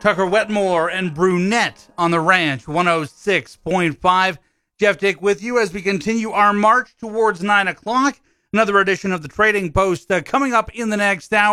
Tucker Wetmore and Brunette on the Ranch 106.5. Jeff Dick with you as we continue our march towards 9 o'clock. Another edition of the Trading Post coming up in the next hour.